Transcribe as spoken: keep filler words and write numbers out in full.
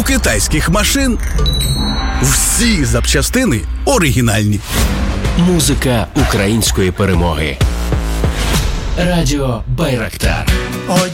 У китайських машин всі запчастини оригінальні. Музика української перемоги. Радіо Байрактар.